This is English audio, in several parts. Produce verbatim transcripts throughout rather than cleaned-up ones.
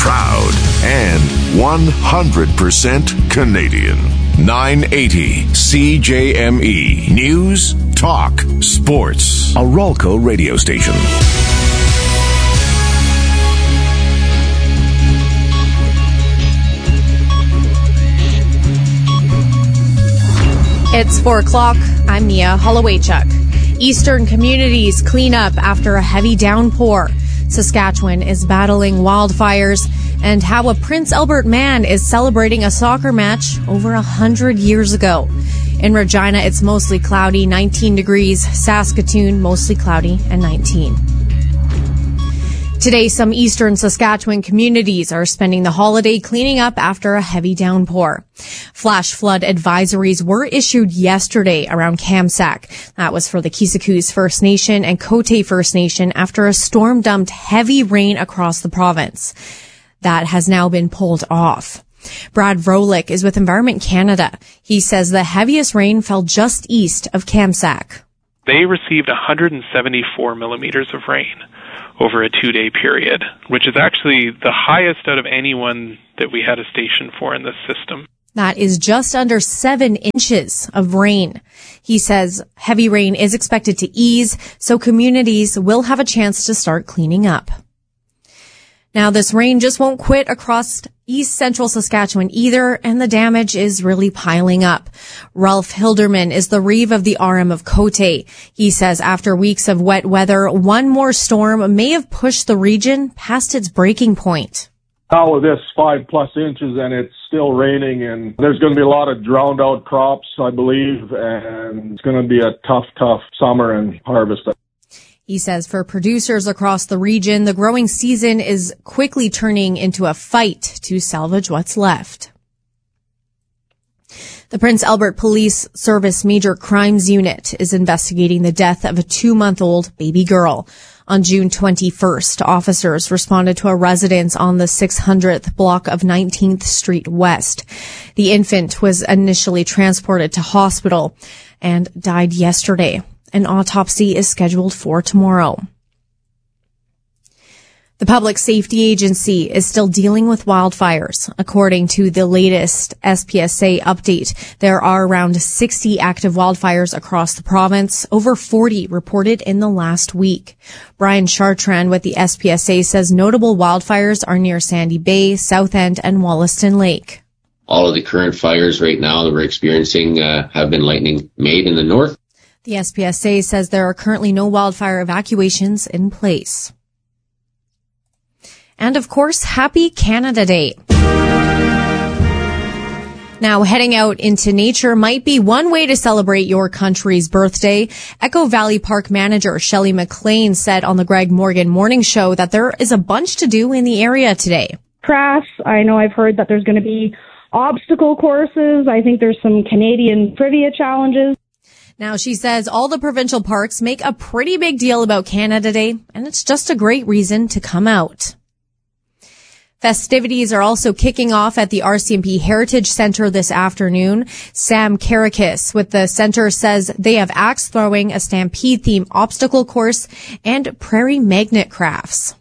proud, and one hundred percent Canadian. nine eighty C J M E. News, talk, sports. A Rolco radio station. It's four o'clock. I'm Mia Hollowaychuk. Eastern communities clean up after a heavy downpour. Saskatchewan is battling wildfires, and how a Prince Albert man is celebrating a soccer match over a hundred years ago. In Regina, it's mostly cloudy, nineteen degrees. Saskatoon, mostly cloudy, and nineteen. Today, some eastern Saskatchewan communities are spending the holiday cleaning up after a heavy downpour. Flash flood advisories were issued yesterday around Kamsack. That was for the Kisakus First Nation and Cote First Nation after a storm dumped heavy rain across the province. That has now been pulled off. Brad Vrolik is with Environment Canada. He says the heaviest rain fell just east of Kamsack. They received one hundred seventy-four millimeters of rain over a two-day period, which is actually the highest out of anyone that we had a station for in this system. That is just under seven inches of rain. He says heavy rain is expected to ease, so communities will have a chance to start cleaning up. Now, this rain just won't quit across east central Saskatchewan either, and the damage is really piling up. Ralph Hilderman is the Reeve of the R M of Cote. He says after weeks of wet weather, one more storm may have pushed the region past its breaking point. Now with this five plus inches and it's still raining, and there's going to be a lot of drowned out crops, I believe, and it's going to be a tough, tough summer and harvest. He says for producers across the region, the growing season is quickly turning into a fight to salvage what's left. The Prince Albert Police Service Major Crimes Unit is investigating the death of a two-month-old baby girl. On June twenty-first, officers responded to a residence on the six hundredth block of nineteenth Street West. The infant was initially transported to hospital and died yesterday. An autopsy is scheduled for tomorrow. The Public Safety Agency is still dealing with wildfires. According to the latest S P S A update, there are around sixty active wildfires across the province, over forty reported in the last week. Brian Chartrand with the S P S A says notable wildfires are near Sandy Bay, South End, and Wollaston Lake. All of the current fires right now that we're experiencing uh, have been lightning made in the north. The S P S A says there are currently no wildfire evacuations in place. And of course, happy Canada Day. Now, heading out into nature might be one way to celebrate your country's birthday. Echo Valley Park manager Shelley McLean said on the Greg Morgan Morning Show that there is a bunch to do in the area today. Crafts. I know I've heard that there's going to be obstacle courses. I think there's some Canadian trivia challenges. Now, she says all the provincial parks make a pretty big deal about Canada Day, and it's just a great reason to come out. Festivities are also kicking off at the R C M P Heritage Centre this afternoon. Sam Karakis with the centre says they have axe throwing, a stampede-themed obstacle course, and prairie magnet crafts.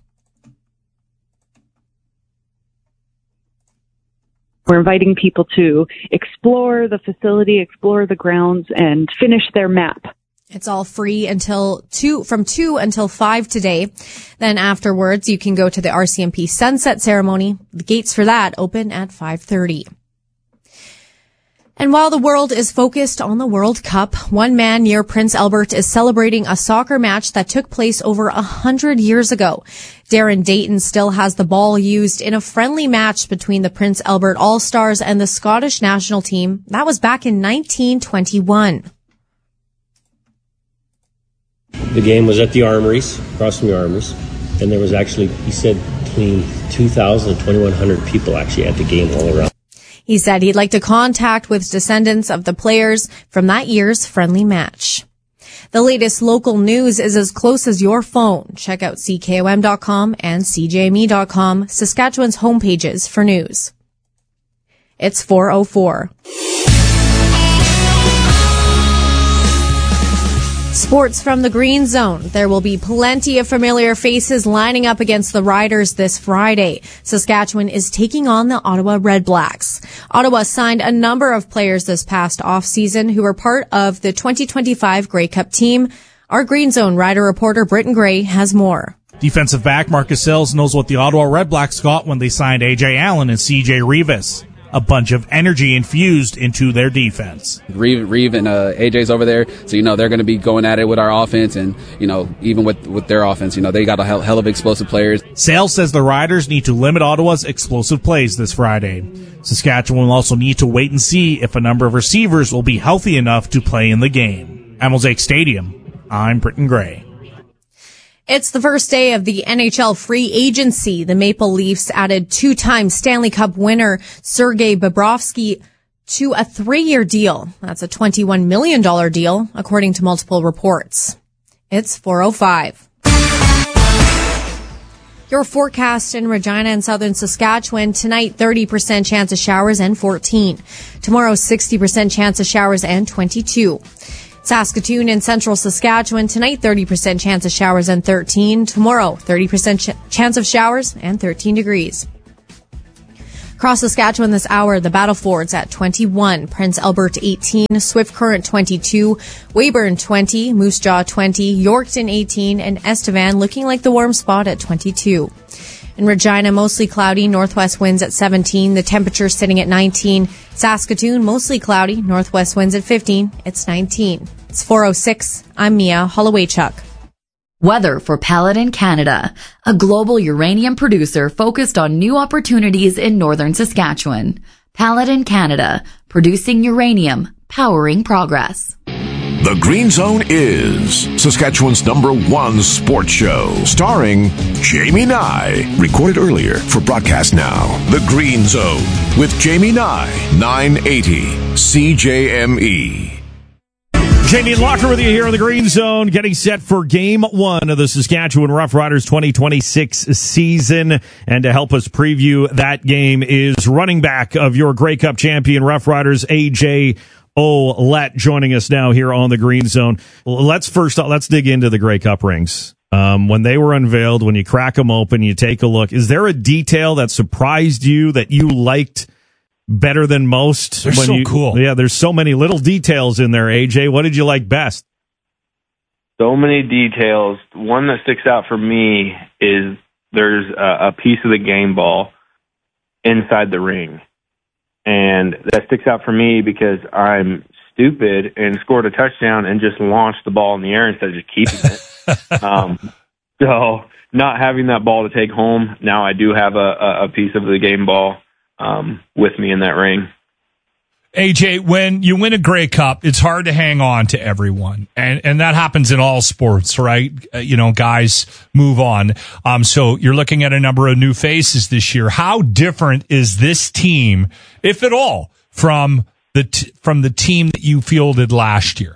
We're inviting people to explore the facility, explore the grounds, and finish their map. It's all free until two, from two until five today. Then afterwards, you can go to the R C M P sunset ceremony. The gates for that open at five thirty. And while the world is focused on the World Cup, one man near Prince Albert is celebrating a soccer match that took place over a hundred years ago. Darren Dayton still has the ball used in a friendly match between the Prince Albert All-Stars and the Scottish national team. That was back in nineteen twenty-one. The game was at the Armories, across from the Armories, and there was actually, he said, between two thousand and twenty-one hundred people actually at the game all around. He said he'd like to contact with descendants of the players from that year's friendly match. The latest local news is as close as your phone. Check out C K O M dot com and C J M E dot com, Saskatchewan's homepages for news. It's four oh four. Sports Sports from the Green Zone. There will be plenty of familiar faces lining up against the Riders this Friday. Saskatchewan is taking on the Ottawa Red Blacks. Ottawa signed a number of players this past offseason who were part of the twenty twenty-five Grey Cup team. Our Green Zone Rider reporter Britton Gray has more. Defensive back Marcus Sills knows what the Ottawa Red Blacks got when they signed A J Allen and C J Rivas. A bunch of energy infused into their defense. Reeve, Reeve and uh, A J's over there, so, you know, they're going to be going at it with our offense, and, you know, even with, with their offense, you know, they got a hell, hell of explosive players. Sales says the Riders need to limit Ottawa's explosive plays this Friday. Saskatchewan will also need to wait and see if a number of receivers will be healthy enough to play in the game. At Mosaic Stadium, I'm Britton Gray. It's the first day of the N H L free agency. The Maple Leafs added two-time Stanley Cup winner Sergei Bobrovsky to a three-year deal. That's a twenty-one million dollars deal, according to multiple reports. It's four oh five. Your forecast in Regina and southern Saskatchewan. Tonight, thirty percent chance of showers and fourteen. Tomorrow, sixty percent chance of showers and twenty-two. Saskatoon and central Saskatchewan. Tonight, thirty percent chance of showers and thirteen. Tomorrow, thirty percent ch- chance of showers and thirteen degrees. Across Saskatchewan this hour, the Battlefords at twenty-one, Prince Albert eighteen, Swift Current twenty-two, Weyburn twenty, Moose Jaw twenty, Yorkton eighteen, and Estevan looking like the warm spot at twenty-two. In Regina, mostly cloudy, northwest winds at seventeen, the temperature sitting at nineteen. Saskatoon, mostly cloudy, northwest winds at fifteen, it's nineteen. It's four oh six, I'm Mia Holloway-Chuck. Weather for Paladin Canada, a global uranium producer focused on new opportunities in northern Saskatchewan. Paladin Canada, producing uranium, powering progress. The Green Zone is Saskatchewan's number one sports show, starring Jamie Nye. Recorded earlier for broadcast now. The Green Zone with Jamie Nye, nine eighty C J M E. Jamie Locker with you here in the Green Zone, getting set for game one of the Saskatchewan Roughriders twenty twenty-six season. And to help us preview that game is running back of your Grey Cup champion Roughriders, A J Ouellette, joining us now here on the Green Zone. Let's first, let's dig into the Grey Cup rings. Um, when they were unveiled, when you crack them open, you take a look. Is there a detail that surprised you that you liked better than most? They're when so you, cool. Yeah, there's so many little details in there, A J. What did you like best? So many details. One that sticks out for me is there's a, a piece of the game ball inside the ring. And that sticks out for me because I'm stupid and scored a touchdown and just launched the ball in the air instead of just keeping it. um, so not having that ball to take home, now I do have a, a piece of the game ball um, with me in that ring. A J, when you win a Grey Cup, it's hard to hang on to everyone. And and that happens in all sports, right? Uh, you know, guys move on. Um, so you're looking at a number of new faces this year. How different is this team, if at all, from the t- from the team that you fielded last year?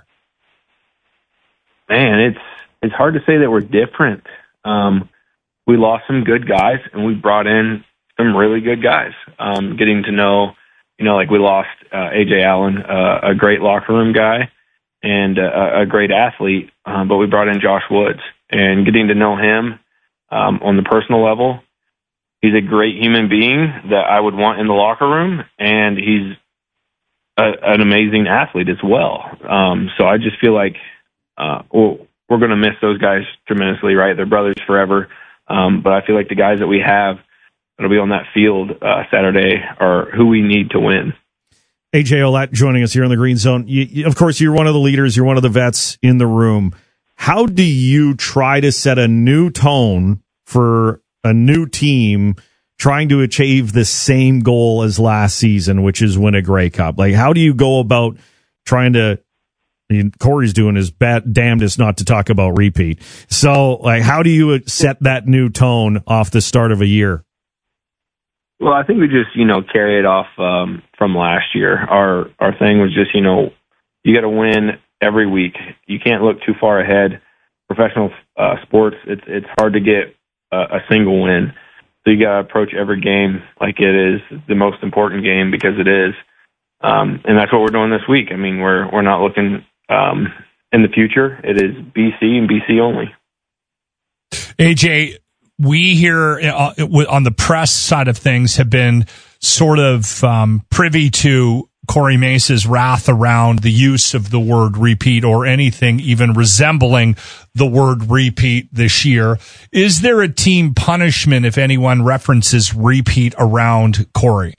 Man, it's it's hard to say that we're different. Um, we lost some good guys, and we brought in some really good guys. Um, getting to know, you know, like we lost uh, A J Allen, uh, a great locker room guy and uh, a great athlete, um, but we brought in Josh Woods, and getting to know him um, on the personal level. He's a great human being that I would want in the locker room, and he's a, an amazing athlete as well. Um, so I just feel like uh, well, we're going to miss those guys tremendously, right? They're brothers forever. Um, but I feel like the guys that we have that'll be on that field uh, Saturday are who we need to win. A J Ouellette joining us here in the Green Zone. You, you, of course, you're one of the leaders. You're one of the vets in the room. How do you try to set a new tone for a new team trying to achieve the same goal as last season, which is win a Grey Cup? Like, how do you go about trying to, I mean, Corey's doing his bad, damnedest not to talk about repeat. So, like, how do you set that new tone off the start of a year? Well, I think we just, you know, carry it off um, from last year. Our our thing was just, you know, you got to win every week. You can't look too far ahead. Professional uh, sports, it's it's hard to get a, a single win. So you got to approach every game like it is the most important game, because it is. Um, and that's what we're doing this week. I mean, we're we're not looking um, in the future, it is B C and B C only. A J, we here uh, on the press side of things have been sort of um, privy to Corey Mace's wrath around the use of the word repeat or anything even resembling the word repeat this year. Is there a team punishment if anyone references repeat around Corey?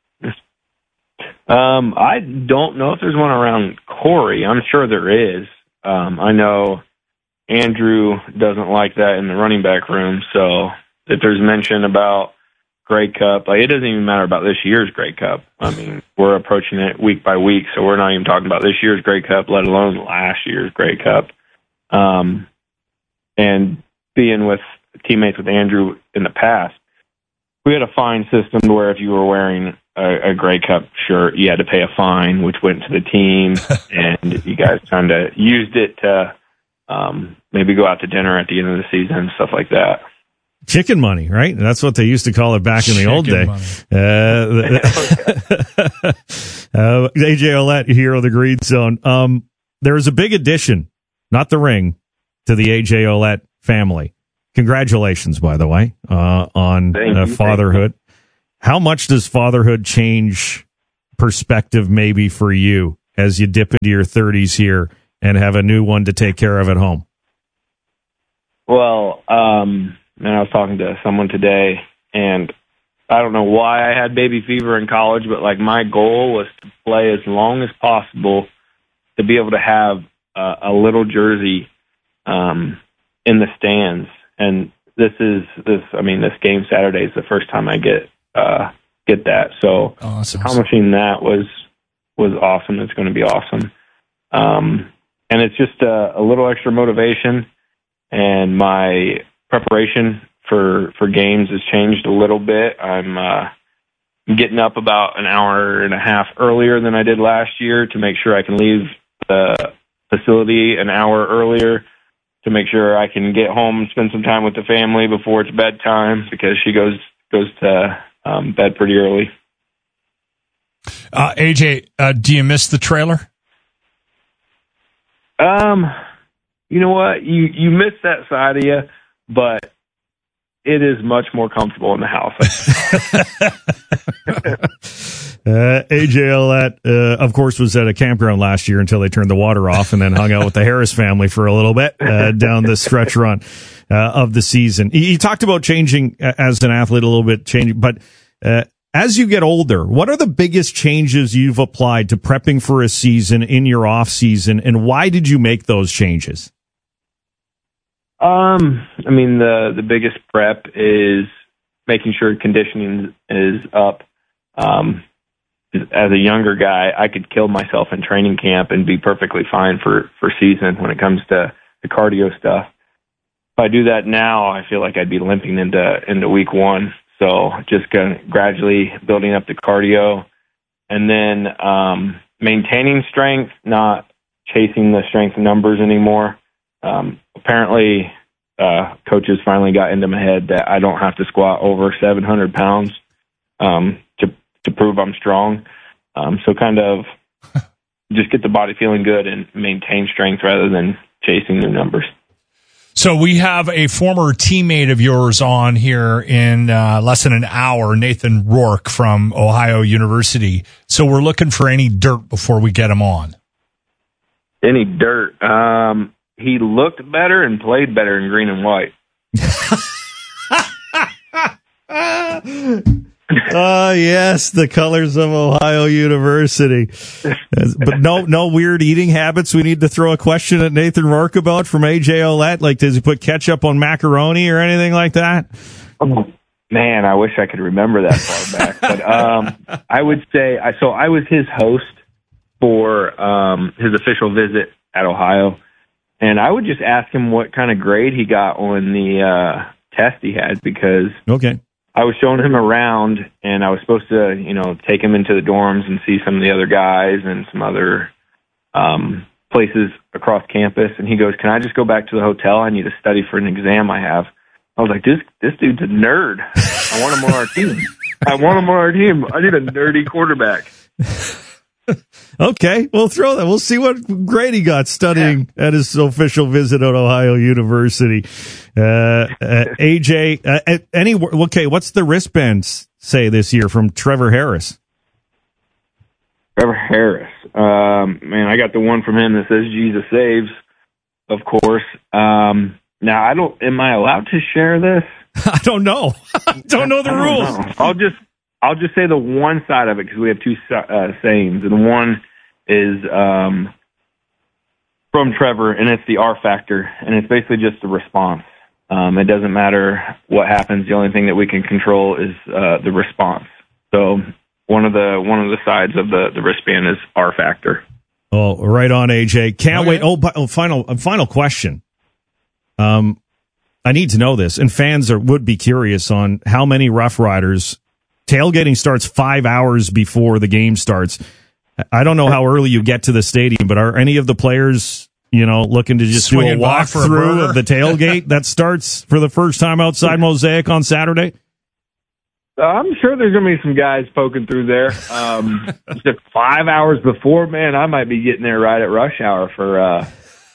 Um, I don't know if there's one around Corey. I'm sure there is. Um, I know Andrew doesn't like that in the running back room, so if there's mention about Grey Cup, like, it doesn't even matter about this year's Grey Cup. I mean, we're approaching it week by week, so we're not even talking about this year's Grey Cup, let alone last year's Grey Cup. Um, and being with teammates with Andrew in the past, we had a fine system to where if you were wearing a, a Grey Cup shirt, you had to pay a fine, which went to the team, and you guys kind of used it to um, maybe go out to dinner at the end of the season, stuff like that. Chicken money, right? That's what they used to call it back in the Chicken old day. Uh, uh, A J Ouellette here on the Green Zone. Um, there is a big addition, not the ring, to the A J Ouellette family. Congratulations, by the way, uh, on uh, fatherhood. How much does fatherhood change perspective maybe for you as you dip into your thirties here and have a new one to take care of at home? Well, um, man, I was talking to someone today, and I don't know why I had baby fever in college, but like my goal was to play as long as possible to be able to have uh, a little jersey um, in the stands. And this is this. I mean, this game Saturday is the first time I get uh, get that. So awesome. Accomplishing that was was awesome. It's going to be awesome, um, and it's just a, a little extra motivation. And my preparation for for games has changed a little bit. I'm uh, getting up about an hour and a half earlier than I did last year to make sure I can leave the facility an hour earlier, to make sure I can get home and spend some time with the family before it's bedtime, because she goes goes to um, bed pretty early. Uh, A J, uh, do you miss the trailer? Um, you know what? You you miss that side of you, but it is much more comfortable in the house. uh, A J Ouellette, uh, of course, was at a campground last year until they turned the water off, and then hung out with the Harris family for a little bit uh, down the stretch run uh, of the season. He, he talked about changing uh, as an athlete a little bit, changing, but uh, as you get older, what are the biggest changes you've applied to prepping for a season in your off season, and why did you make those changes? Um, I mean, the, the biggest prep is making sure conditioning is up. Um, as a younger guy, I could kill myself in training camp and be perfectly fine for, for season when it comes to the cardio stuff. If I do that now, I feel like I'd be limping into, into week one. So just kind of gradually building up the cardio, and then, um, maintaining strength, not chasing the strength numbers anymore. Um, apparently, uh, coaches finally got into my head that I don't have to squat over seven hundred pounds, um, to, to prove I'm strong. Um, so kind of just get the body feeling good and maintain strength rather than chasing the numbers. So we have a former teammate of yours on here in uh, less than an hour, Nathan Rourke from Ohio University. So we're looking for any dirt before we get him on. Any dirt? Um, he looked better and played better in green and white. Oh, yes, the colors of Ohio University. But no no weird eating habits we need to throw a question at Nathan Rourke about from A J Ouellette? Like, does he put ketchup on macaroni or anything like that? Oh, man, I wish I could remember that far back. But um, I would say, I so I was his host for um, his official visit at Ohio. And I would just ask him what kind of grade he got on the uh, test he had, because okay. I was showing him around, and I was supposed to, you know, take him into the dorms and see some of the other guys and some other um, places across campus. And he goes, "Can I just go back to the hotel? I need to study for an exam I have." I was like, "This this dude's a nerd. I want him on our team. I want him on our team. I need a nerdy quarterback." Okay, we'll throw that. We'll see what grade he got studying yeah. at his official visit at Ohio University. Uh, uh, A J, uh, any okay? What's the wristbands say this year from Trevor Harris? Trevor Harris, um, man, I got the one from him that says "Jesus saves," of course. Um, now, I don't. Am I allowed to share this? I don't know. I don't know the I rules. Don't know. I'll just. I'll just say the one side of it because we have two uh, sayings, and one is um, from Trevor, and it's the R factor, and it's basically just a response. Um, it doesn't matter what happens; the only thing that we can control is uh, the response. So one of the one of the sides of the, the wristband is R factor. Oh, right on, A J. Can't oh, wait. Yeah. Oh, oh, final final question. Um, I need to know this, and fans are would be curious on how many Rough Riders. Tailgating starts five hours before the game starts. I don't know how early you get to the stadium, but are any of the players, you know, looking to just Swinging do a walkthrough of the tailgate that starts for the first time outside Mosaic on Saturday? Uh, I'm sure there's going to be some guys poking through there. Um, just five hours before, man, I might be getting there right at rush hour for uh,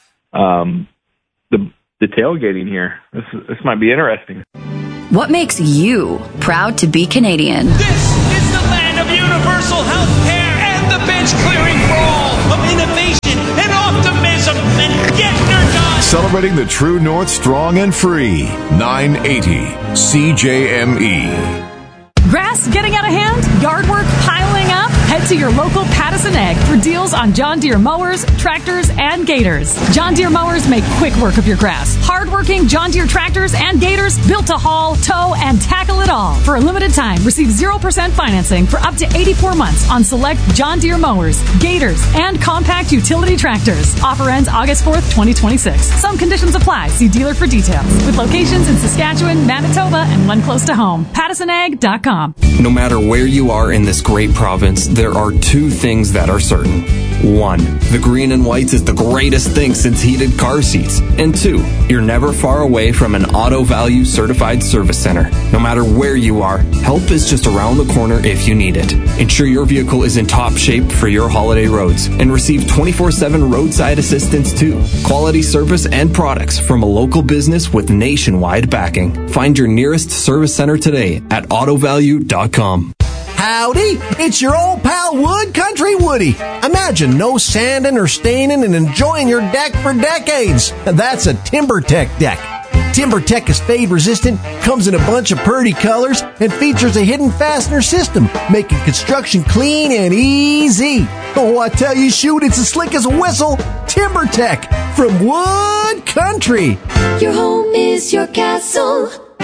um, the the tailgating here. This this might be interesting. What makes you proud to be Canadian? This is the land of universal health care and the bench clearing for all, of innovation and optimism, and getting her done. Celebrating the true North strong and free. nine eighty C J M E. Grass getting out of hand? Yard work piling up? Head to your local Pattison Ag for deals on John Deere mowers, tractors, and gators. John Deere mowers make quick work of your grass. Hard-working John Deere tractors and gators built to haul, tow, and tackle it all. For a limited time, receive zero percent financing for up to eighty-four months on select John Deere mowers, gators, and compact utility tractors. Offer ends August fourth, twenty twenty-six. Some conditions apply. See dealer for details. With locations in Saskatchewan, Manitoba, and one close to home. Pattison Ag dot com. No matter where you are in this great province, there are two things that are certain. One, the green and whites is the greatest thing since heated car seats. And two, you're never far away from an Auto Value certified service center. No matter where you are, help is just around the corner if you need it. Ensure your vehicle is in top shape for your holiday roads and receive twenty-four seven roadside assistance too. Quality service and products from a local business with nationwide backing. Find your nearest service center today at auto value dot com. Howdy, it's your old pal Wood Country Woody. Imagine no sanding or staining and enjoying your deck for decades. That's a TimberTech deck. TimberTech is fade resistant, comes in a bunch of pretty colors, and features a hidden fastener system, making construction clean and easy. Oh, I tell you, shoot, it's as slick as a whistle. TimberTech from Wood Country. Your home is your castle.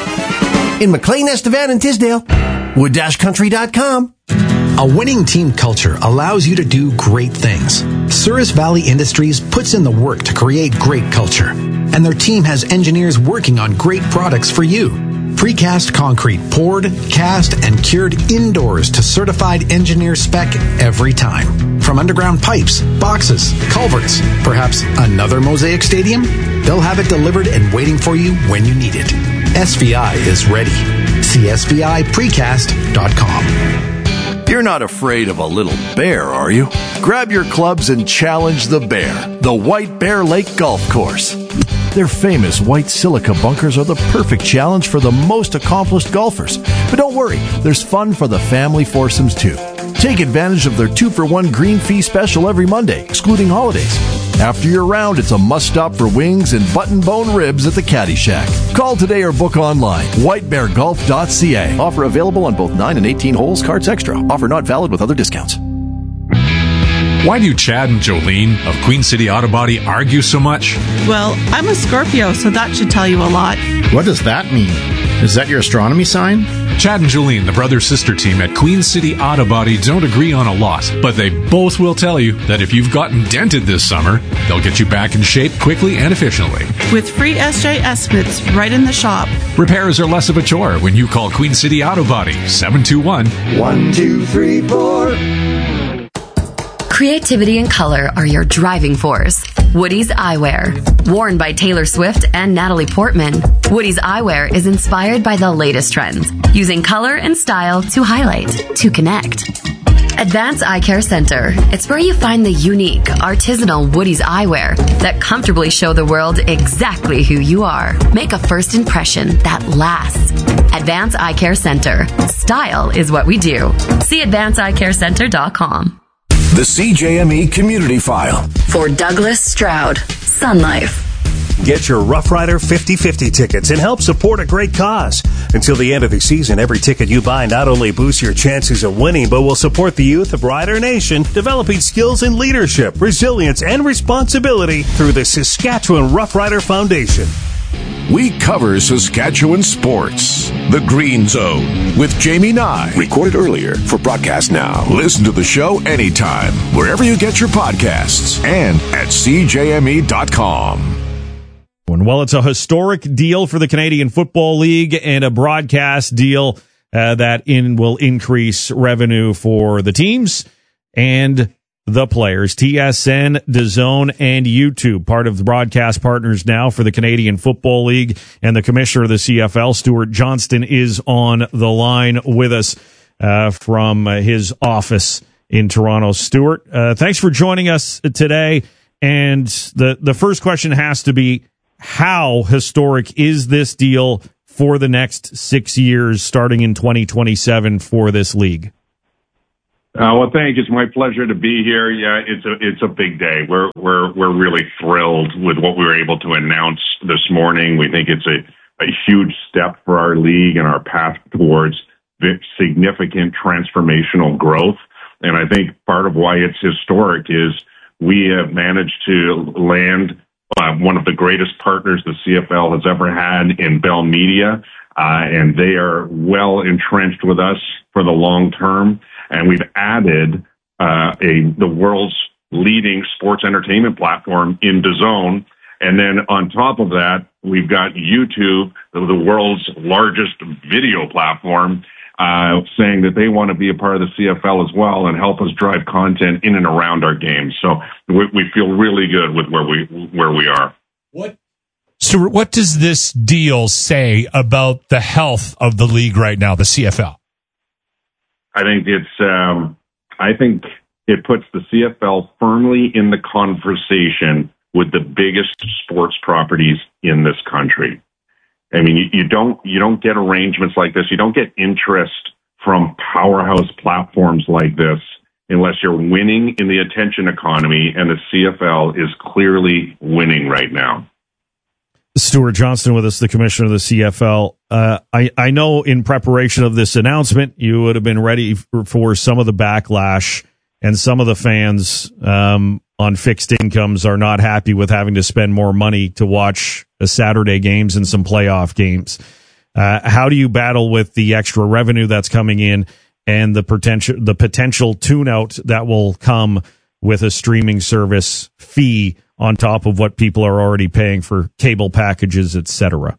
In McLean, Estevan, and Tisdale. wood dash country dot com. A winning team culture allows you to do great things. Souris Valley Industries puts in the work to create great culture, and their team has engineers working on great products for you. Precast concrete poured, cast, and cured indoors to certified engineer spec every time. From underground pipes, boxes, culverts, perhaps another Mosaic Stadium? They'll have it delivered and waiting for you when you need it. S V I is ready. See S V I precast dot com. You're not afraid of a little bear, are you? Grab your clubs and challenge the bear, the White Bear Lake Golf Course. Their famous white silica bunkers are the perfect challenge for the most accomplished golfers. But don't worry, there's fun for the family foursomes too. Take advantage of their two for one green fee special every Monday, excluding holidays. After your round, it's a must-stop for wings and button-bone ribs at the Caddy Shack. Call today or book online. white bear golf dot c a. Offer available on both nine and eighteen holes, cards extra. Offer not valid with other discounts. Why do Chad and Jolene of Queen City Auto Body argue so much? Well, I'm a Scorpio, so that should tell you a lot. What does that mean? Is that your astronomy sign? Chad and Jolene, the brother-sister team at Queen City Auto Body, don't agree on a lot, but they both will tell you that if you've gotten dented this summer, they'll get you back in shape quickly and efficiently. With free S J estimates right in the shop. Repairs are less of a chore when you call Queen City Auto Body, seven two one, one two three four. Creativity and color are your driving force. Woody's Eyewear. Worn by Taylor Swift and Natalie Portman, Woody's Eyewear is inspired by the latest trends, using color and style to highlight, to connect. Advance Eye Care Center. It's where you find the unique, artisanal Woody's eyewear that comfortably show the world exactly who you are. Make a first impression that lasts. Advance Eye Care Center. Style is what we do. See advance eye care center dot com. The C J M E Community File. For Douglas Stroud, Sun Life. Get your Rough Rider fifty fifty tickets and help support a great cause. Until the end of the season, every ticket you buy not only boosts your chances of winning, but will support the youth of Rider Nation, developing skills in leadership, resilience, and responsibility through the Saskatchewan Rough Rider Foundation. We cover Saskatchewan sports. The Green Zone with Jamie Nye. Recorded earlier for broadcast now. Listen to the show anytime, wherever you get your podcasts, and at c j m e dot com. Well, it's a historic deal for the Canadian Football League and a broadcast deal uh, that in will increase revenue for the teams and the players. T S N, DAZN, and YouTube, part of the broadcast partners now for the Canadian Football League. And the commissioner of the C F L, Stuart Johnston, is on the line with us uh, from uh, his office in Toronto. Stuart, uh, thanks for joining us today. And the, the first question has to be, how historic is this deal for the next six years, starting in twenty twenty-seven for this league? Uh, well, thank you. It's my pleasure to be here. Yeah, it's a it's a big day. We're we're we're really thrilled with what we were able to announce this morning. We think it's a, a huge step for our league and our path towards significant transformational growth. And I think part of why it's historic is we have managed to land Uh, one of the greatest partners the C F L has ever had in Bell Media, uh, and they are well entrenched with us for the long term. And we've added uh, a the world's leading sports entertainment platform in DAZN. And then on top of that, we've got YouTube, the, the world's largest video platform, uh, saying that they want to be a part of the C F L as well and help us drive content in and around our games. So we, we feel really good with where we where we are. What, Stuart, what does this deal say about the health of the league right now, the C F L? I think it's um, I think it puts the C F L firmly in the conversation with the biggest sports properties in this country. I mean, you, you don't you don't get arrangements like this. You don't get interest from powerhouse platforms like this unless you're winning in the attention economy, and the C F L is clearly winning right now. Stuart Johnston with us, the commissioner of the C F L. Uh, I, I know in preparation of this announcement, you would have been ready for, for some of the backlash, and some of the fans um, on fixed incomes are not happy with having to spend more money to watch a Saturday games and some playoff games. Uh, how do you battle with the extra revenue that's coming in and the potential the potential tune-out that will come with a streaming service fee on top of what people are already paying for cable packages, et cetera?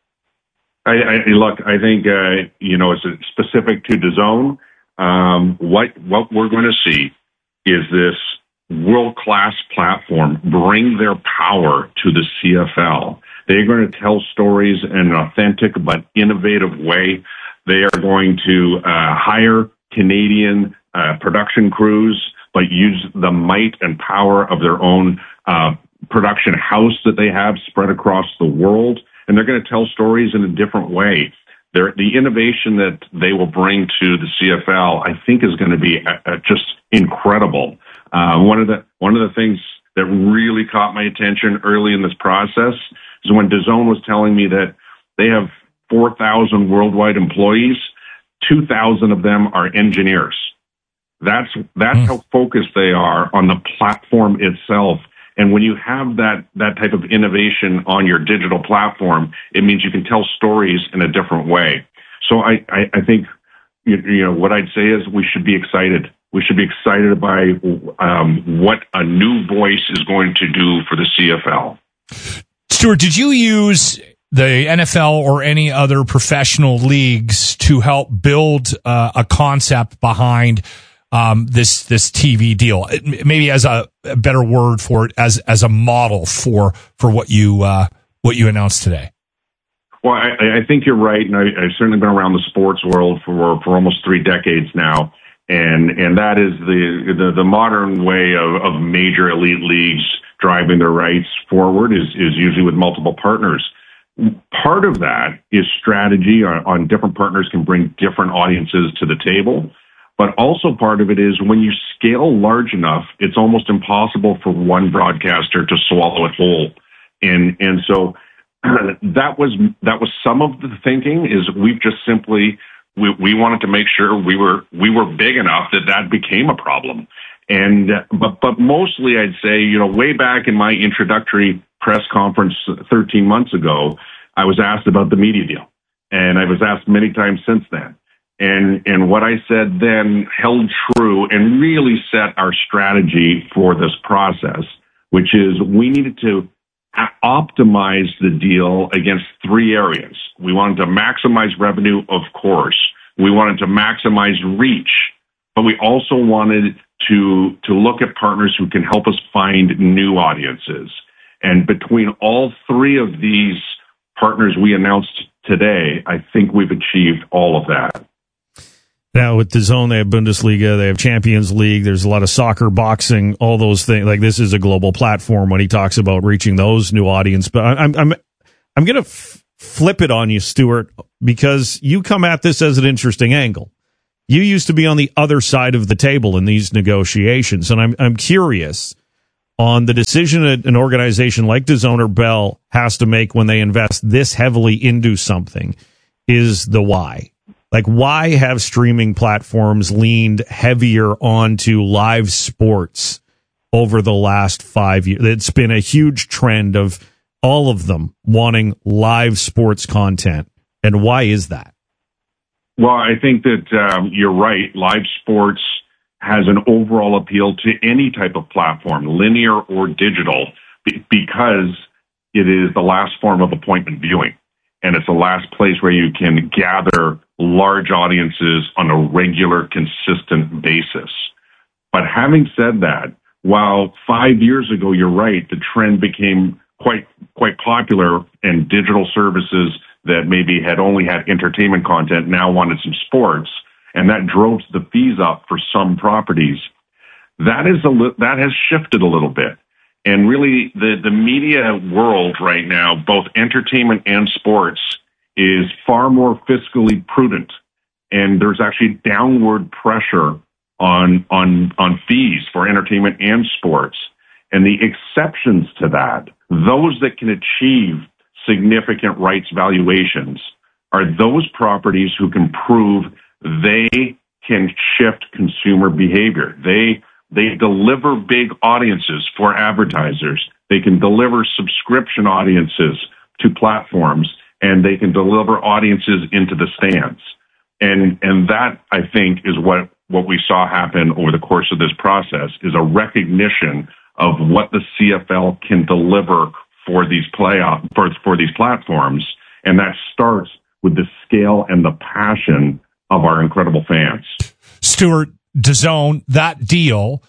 I, I, look, I think, uh, you know, it's specific to DAZN. Um, what, what we're going to see is this world-class platform bring their power to the C F L. They're going to tell stories in an authentic but innovative way. They are going to uh, hire Canadian uh, production crews, but use the might and power of their own uh, production house that they have spread across the world. And they're going to tell stories in a different way. They're, the innovation that they will bring to the C F L, I think, is going to be uh, just incredible. Uh, one of the one of the things that really caught my attention early in this process is when DAZN was telling me that they have four thousand worldwide employees, two thousand of them are engineers. That's that's mm. how focused they are on the platform itself. And when you have that that type of innovation on your digital platform, it means you can tell stories in a different way. So I, I, I think, you, you know, what I'd say is we should be excited. We should be excited by um, what a new voice is going to do for the C F L. Stuart, did you use the N F L or any other professional leagues to help build uh, a concept behind um, this this T V deal? Maybe as a, a better word for it, as as a model for for what you uh, what you announced today. Well, I, I think you're right, and I, I've certainly been around the sports world for for almost three decades now. And and that is the the, the modern way of, of major elite leagues driving their rights forward is, is usually with multiple partners. Part of that is strategy on, on different partners can bring different audiences to the table. But also part of it is when you scale large enough, it's almost impossible for one broadcaster to swallow it whole. And and so that was that was some of the thinking is we've just simply we, we wanted to make sure we were we were big enough that that became a problem. And but but mostly I'd say, you know, way back in my introductory press conference thirteen months ago, I was asked about the media deal, and I was asked many times since then. And and what I said then held true and really set our strategy for this process, which is we needed to optimize the deal against three areas. We wanted to maximize revenue, of course. We wanted to maximize reach, but we also wanted to to look at partners who can help us find new audiences. And between all three of these partners we announced today, I think we've achieved all of that. Now, with DAZN, they have Bundesliga, they have Champions League, there's a lot of soccer, boxing, all those things. Like, this is a global platform when he talks about reaching those new audience. But I'm I'm I'm going to f- flip it on you, Stuart, because you come at this as an interesting angle. You used to be on the other side of the table in these negotiations, and I'm I'm curious on the decision an organization like DAZN or Bell has to make when they invest this heavily into something is the why. Like, why have streaming platforms leaned heavier onto live sports over the last five years? It's been a huge trend of all of them wanting live sports content. And why is that? Well, I think that um, you're right. Live sports has an overall appeal to any type of platform, linear or digital, b- because it is the last form of appointment viewing. And it's the last place where you can gather large audiences on a regular, consistent basis. But having said that, while five years ago, you're right, the trend became quite quite popular, and digital services that maybe had only had entertainment content now wanted some sports, and that drove the fees up for some properties. That is a li- that has shifted a little bit. And really, the, the media world right now, both entertainment and sports, is far more fiscally prudent. And there's actually downward pressure on, on, on fees for entertainment and sports. And the exceptions to that, those that can achieve significant rights valuations, are those properties who can prove they can shift consumer behavior. They They deliver big audiences for advertisers. They can deliver subscription audiences to platforms, and they can deliver audiences into the stands. And and that, I think, is what, what we saw happen over the course of this process, is a recognition of what the C F L can deliver for these playoff for, for these platforms. And that starts with the scale and the passion of our incredible fans. Stuart, DAZN, that deal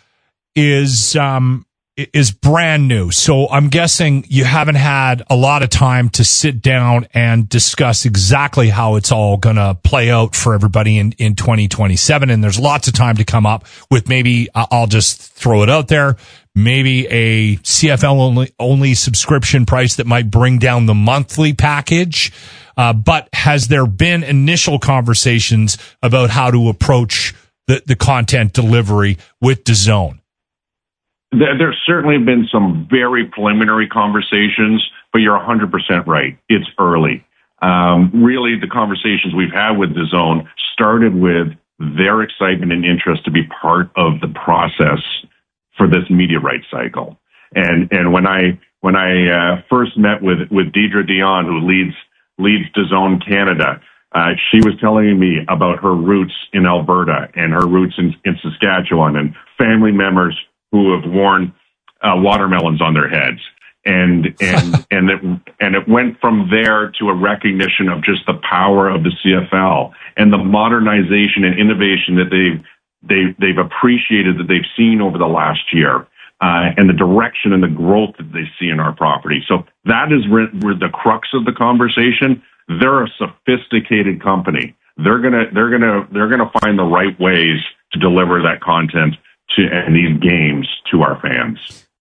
is um, is brand new. So I'm guessing you haven't had a lot of time to sit down and discuss exactly how it's all going to play out for everybody in, in twenty twenty-seven. And there's lots of time to come up with, maybe, I'll just throw it out there, maybe a C F L only, only subscription price that might bring down the monthly package. Uh, but has there been initial conversations about how to approach the, the content delivery with DAZN? There, there's certainly been some very preliminary conversations, but you're one hundred percent right. It's early. Um, really, the conversations we've had with DAZN started with their excitement and interest to be part of the process for this media rights cycle. And and when I when I uh, first met with with Deidre Dion, who leads leads DAZN Canada, Uh, she was telling me about her roots in Alberta and her roots in, in Saskatchewan, and family members who have worn uh, watermelons on their heads. And, and, and it, and it went from there to a recognition of just the power of the C F L and the modernization and innovation that they've, they, they've appreciated, that they've seen over the last year, uh, and the direction and the growth that they see in our property. So that is where, where the crux of the conversation. They're a sophisticated company. They're gonna, they're gonna, they're gonna find the right ways to deliver that content to and these games to our fans.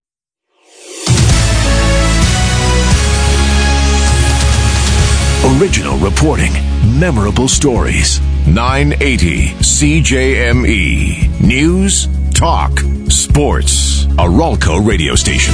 Original reporting, memorable stories. nine eighty C J M E. News, talk, sports. A Ralco radio station.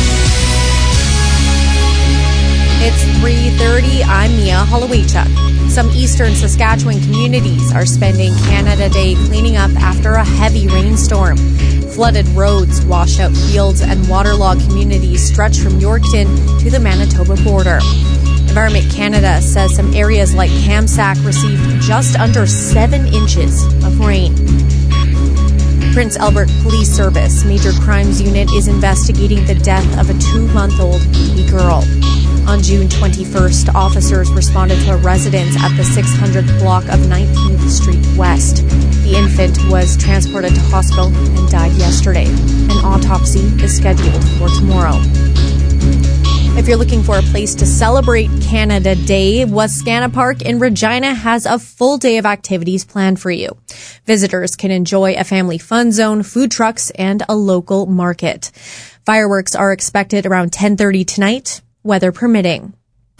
It's three thirty. I'm Mia Holowaychuk. Some eastern Saskatchewan communities are spending Canada Day cleaning up after a heavy rainstorm. Flooded roads, washed out fields, and waterlogged communities stretch from Yorkton to the Manitoba border. Environment Canada says some areas like Kamsack received just under seven inches of rain. Prince Albert Police Service Major Crimes Unit is investigating the death of a two-month-old baby girl. On June twenty-first, officers responded to a residence at the six hundredth block of nineteenth Street West. The infant was transported to hospital and died yesterday. An autopsy is scheduled for tomorrow. If you're looking for a place to celebrate Canada Day, Wascana Park in Regina has a full day of activities planned for you. Visitors can enjoy a family fun zone, food trucks, and a local market. Fireworks are expected around ten thirty tonight, weather permitting.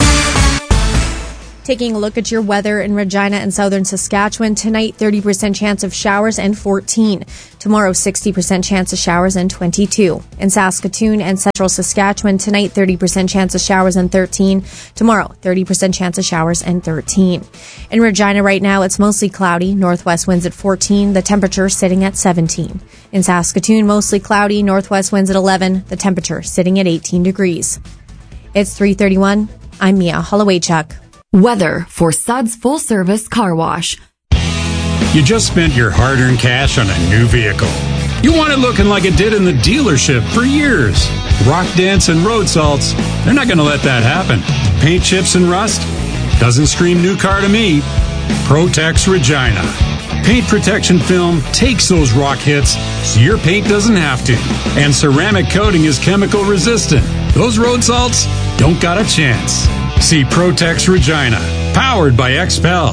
Taking a look at your weather in Regina and southern Saskatchewan. Tonight, thirty percent chance of showers and fourteen. Tomorrow, sixty percent chance of showers and twenty-two. In Saskatoon and central Saskatchewan, tonight, thirty percent chance of showers and thirteen. Tomorrow, thirty percent chance of showers and thirteen. In Regina right now, it's mostly cloudy. Northwest winds at fourteen. The temperature sitting at seventeen. In Saskatoon, mostly cloudy. Northwest winds at eleven. The temperature sitting at eighteen degrees. It's three thirty-one. I'm Mia Holowaychuk. Weather for Suds Full Service Car Wash. You just spent your hard-earned cash on a new vehicle. You want it looking like it did in the dealership for years. Rock dents and road salts, they're not going to let that happen. Paint chips and rust? Doesn't scream new car to me. Protex Regina. Paint protection film takes those rock hits so your paint doesn't have to. And ceramic coating is chemical resistant. Those road salts don't got a chance. See Protex Regina, powered by XPEL.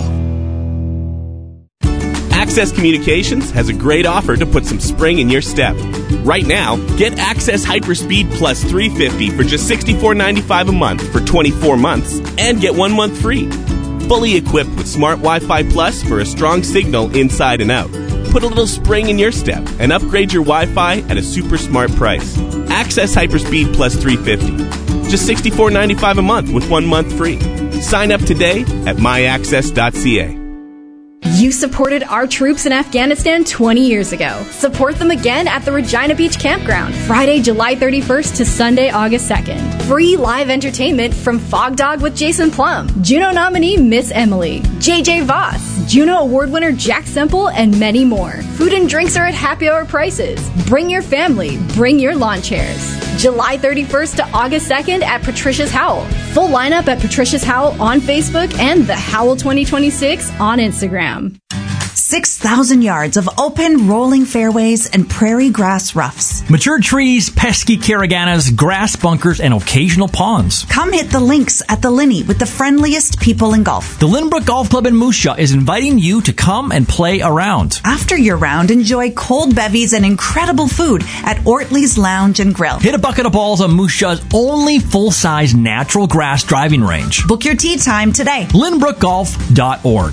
Access Communications has a great offer to put some spring in your step. Right now, get Access Hyperspeed Plus three fifty for just sixty-four ninety-five a month for twenty-four months and get one month free. Fully equipped with Smart Wi-Fi Plus for a strong signal inside and out. Put a little spring in your step and upgrade your Wi-Fi at a super smart price. Access Hyperspeed Plus three fifty. Just sixty-four ninety-five a month with one month free. Sign up today at my access dot c a. You supported our troops in Afghanistan twenty years ago. Support them again at the Regina Beach Campground, Friday, July thirty-first to Sunday, August second. Free live entertainment from Fog Dog with Jason Plum, Juno nominee Miss Emily, J J Voss, Juno Award winner Jack Semple, and many more. Food and drinks are at happy hour prices. Bring your family. Bring your lawn chairs. July thirty-first to August second at Patricia's Howl. Full lineup at Patricia's Howl on Facebook and the Howl twenty twenty-six on Instagram. six thousand yards of open, rolling fairways and prairie grass roughs. Mature trees, pesky caraganas, grass bunkers, and occasional ponds. Come hit the links at the Linney with the friendliest people in golf. The Lynbrook Golf Club in Moose Jaw is inviting you to come and play around. After your round, enjoy cold bevies and incredible food at Ortley's Lounge and Grill. Hit a bucket of balls on Moose Jaw's only full-size natural grass driving range. Book your tee time today. Lynbrook Golf dot org.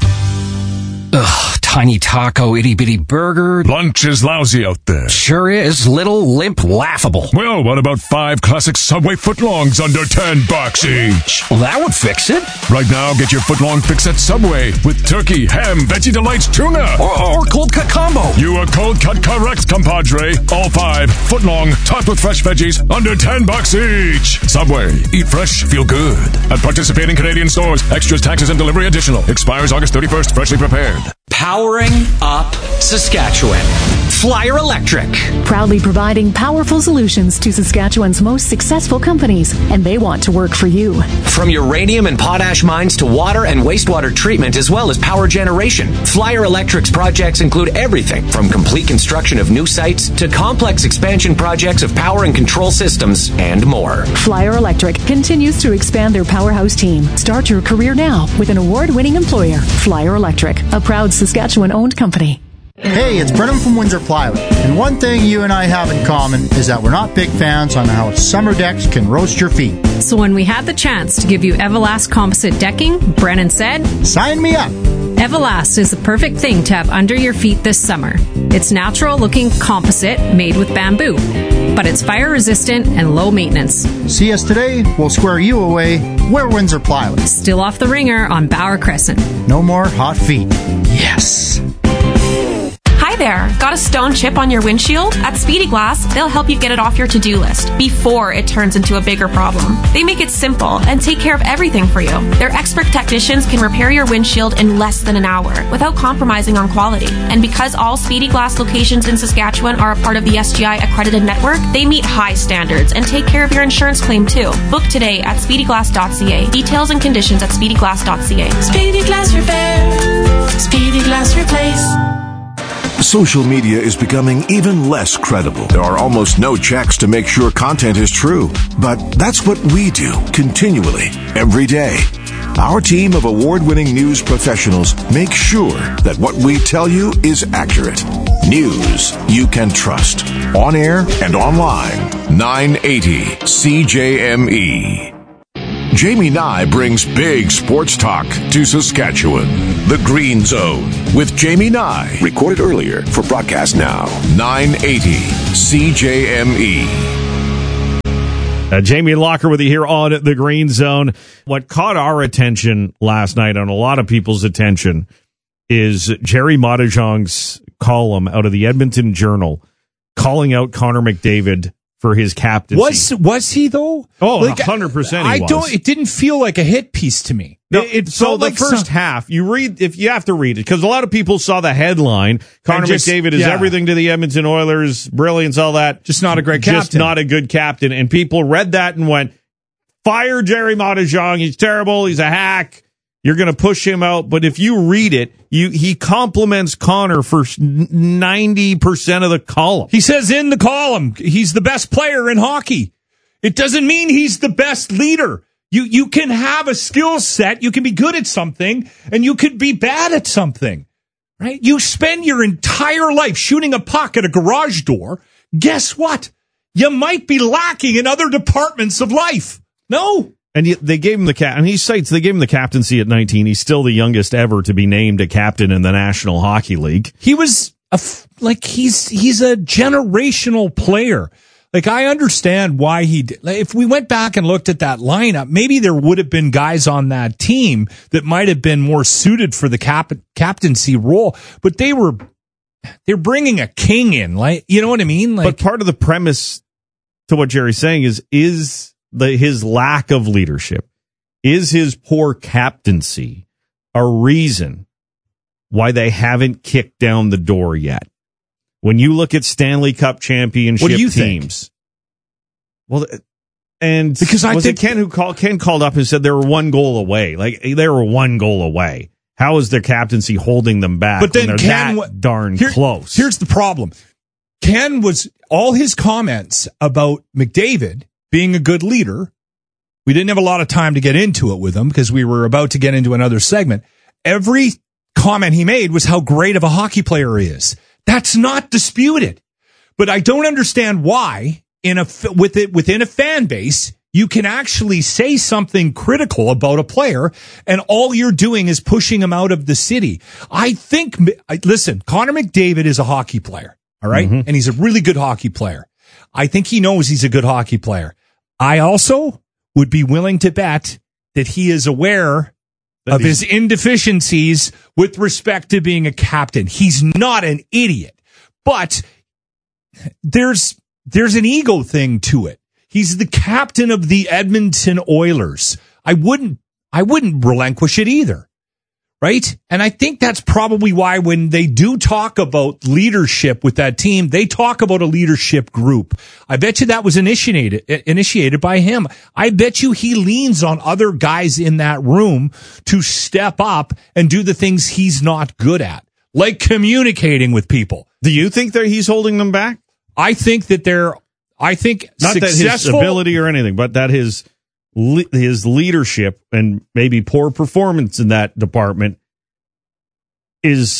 Ugh, tiny taco, itty-bitty burger. Lunch is lousy out there. Sure is. Little, limp, laughable. Well, what about five classic Subway footlongs under ten bucks each? Well, that would fix it. Right now, get your footlong fix at Subway with turkey, ham, veggie delights, tuna. Or, or cold cut combo. You are cold cut correct, compadre. All five, footlong, topped with fresh veggies, under ten bucks each. Subway. Eat fresh, feel good. At participating Canadian stores. Extras, taxes, and delivery additional. Expires August thirty-first. Freshly prepared. Powering up Saskatchewan. Flyer Electric. Proudly providing powerful solutions to Saskatchewan's most successful companies, and they want to work for you. From uranium and potash mines to water and wastewater treatment, as well as power generation, Flyer Electric's projects include everything from complete construction of new sites to complex expansion projects of power and control systems and more. Flyer Electric continues to expand their powerhouse team. Start your career now with an award-winning employer, Flyer Electric, a proud Saskatchewan-owned company. Hey, it's Brennan from Windsor Plywood, and one thing you and I have in common is that we're not big fans on how summer decks can roast your feet. So when we had the chance to give you Everlast composite decking, Brennan said, "Sign me up." Everlast is the perfect thing to have under your feet this summer. It's natural-looking composite made with bamboo, but it's fire-resistant and low maintenance. See us today, we'll square you away. We're Windsor Plywood. Still off the ringer on Bauer Crescent. No more hot feet. Yes. Hi there. Got a stone chip on your windshield? At Speedy Glass, they'll help you get it off your to-do list before it turns into a bigger problem. They make it simple and take care of everything for you. Their expert technicians can repair your windshield in less than an hour without compromising on quality. And because all Speedy Glass locations in Saskatchewan are a part of the S G I accredited network, they meet high standards and take care of your insurance claim too. Book today at speedy glass dot c a. Details and conditions at speedy glass dot c a. Speedy Glass Repair. Speedy Glass Replace. Social media is becoming even less credible. There are almost no checks to make sure content is true. But that's what we do continually, every day. Our team of award-winning news professionals make sure that what we tell you is accurate. News you can trust. On air and online. nine eighty C J M E. Jamie Nye brings big sports talk to Saskatchewan. The Green Zone with Jamie Nye. Recorded earlier for broadcast now. nine eighty C J M E. Uh, Jamie Locker with you here on The Green Zone. What caught our attention last night, and a lot of people's attention, is Jerry Modajong's column out of the Edmonton Journal calling out Connor McDavid for his captaincy. Was was he though? Oh, like, one hundred percent he I was. don't. It didn't feel like a hit piece to me. No, it, it so felt the like first some, half, you read, if you have to read it, because a lot of people saw the headline, Connor just, McDavid is yeah. everything to the Edmonton Oilers, brilliance, all that. Just not a great Just captain. not a good captain. And people read that and went, fire Jerry Modajong, he's terrible, he's a hack, you're going to push him out. But if you read it, you he compliments Connor for ninety percent of the column. He says in the column, he's the best player in hockey. It doesn't mean he's the best leader. You you can have a skill set, you can be good at something, and you could be bad at something, right? You spend your entire life shooting a puck at a garage door. Guess what? You might be lacking in other departments of life. No. And yet they gave him the cap, and he cites they gave him the captaincy at nineteen. He's still the youngest ever to be named a captain in the National Hockey League. He was a f- like he's he's a generational player. Like, I understand why he did. Like, if we went back and looked at that lineup, maybe there would have been guys on that team that might have been more suited for the cap- captaincy role, but they were they're bringing a king in, like, you know what I mean? Like, but part of the premise to what Jerry's saying is is the his lack of leadership, is his poor captaincy a reason why they haven't kicked down the door yet? When you look at Stanley Cup championship what do you teams, think? well, and because I was think it Ken who called Ken called up and said they were one goal away. Like, they were one goal away. How is their captaincy holding them back? But then when they're Ken, that darn here, close. Here's the problem: Ken was all his comments about McDavid being a good leader. We didn't have a lot of time to get into it with him because we were about to get into another segment. Every comment he made was how great of a hockey player he is. That's not disputed. But I don't understand why in a with it within a fan base you can actually say something critical about a player and all you're doing is pushing him out of the city. I think listen, Connor McDavid is a hockey player, all right? Mm-hmm. And he's a really good hockey player. I think he knows he's a good hockey player. I also would be willing to bet that he is aware of his indeficiencies with respect to being a captain. He's not an idiot, but there's there's an ego thing to it. He's the captain of the Edmonton Oilers. I wouldn't I wouldn't relinquish it either. Right? And I think that's probably why when they do talk about leadership with that team, they talk about a leadership group. I bet you that was initiated, initiated by him. I bet you he leans on other guys in that room to step up and do the things he's not good at, like communicating with people. Do you think that he's holding them back? I think that they're, I think not that his ability or anything, but that his his leadership and maybe poor performance in that department is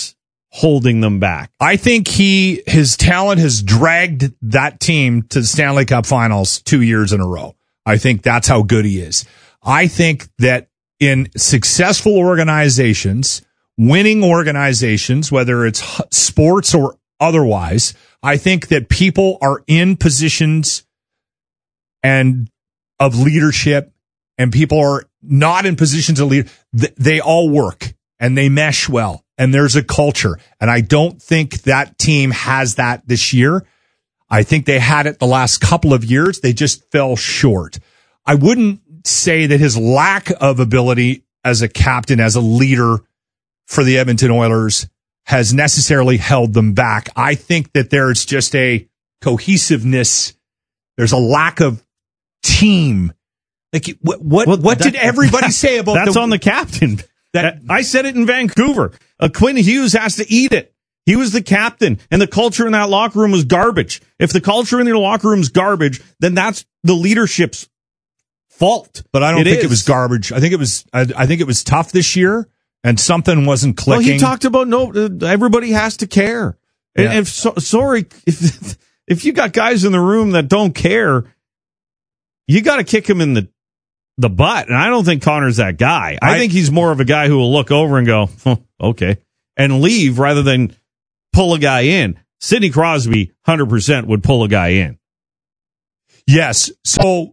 holding them back. I think he his talent has dragged that team to the Stanley Cup Finals two years in a row. I think that's how good he is. I think that in successful organizations, winning organizations, whether it's sports or otherwise, I think that people are in positions and of leadership, and people are not in positions of lead. They all work and they mesh well, and there's a culture. And I don't think that team has that this year. I think they had it the last couple of years. They just fell short. I wouldn't say that his lack of ability as a captain, as a leader for the Edmonton Oilers has necessarily held them back. I think that there's just a cohesiveness. There's a lack of team. Like what? What, well, what that, did everybody say about that's the, on the captain? That I said it in Vancouver. Uh, Quinn Hughes has to eat it. He was the captain, and the culture in that locker room was garbage. If the culture in the locker room is garbage, then that's the leadership's fault. But I don't it think is. it was garbage. I think it was. I, I think it was tough this year, and something wasn't clicking. Well, he talked about no. Everybody has to care. Yeah. And if so, sorry, if if you got guys in the room that don't care, you got to kick him in the the butt. And I don't think Connor's that guy. I, I think he's more of a guy who will look over and go, oh, okay, and leave rather than pull a guy in. Sidney Crosby, one hundred percent would pull a guy in. Yes. So,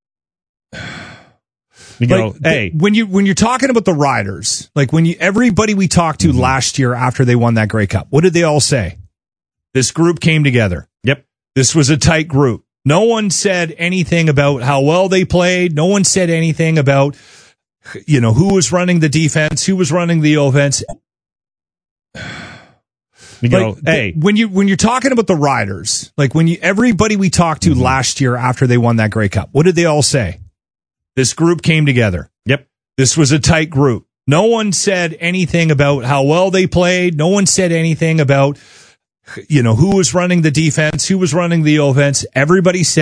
you go, like, hey, when you when you're talking about the Riders, like when you everybody we talked to mm-hmm. last year after they won that Grey Cup, what did they all say? This group came together. Yep. This was a tight group. No one said anything about how well they played. No one said anything about, you know, who was running the defense, who was running the offense. You go, like, hey, when you when you're talking about the Riders, like when you everybody we talked to mm-hmm. last year after they won that Grey Cup, what did they all say? This group came together. Yep. This was a tight group. No one said anything about how well they played. No one said anything about, you know, who was running the defense, who was running the offense. Everybody said